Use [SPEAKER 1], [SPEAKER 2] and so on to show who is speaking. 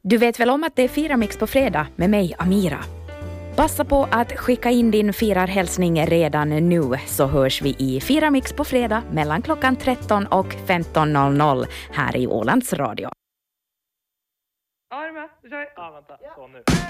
[SPEAKER 1] Du vet väl om att det är Firamix på fredag med mig, Amira. Passa på att skicka in din firarhälsning redan nu, så hörs vi i Firamix på fredag mellan klockan 13 och 15.00 här i Ålands Radio.
[SPEAKER 2] Ja, är du med? Du kör.
[SPEAKER 3] Ja, vänta. Så nu.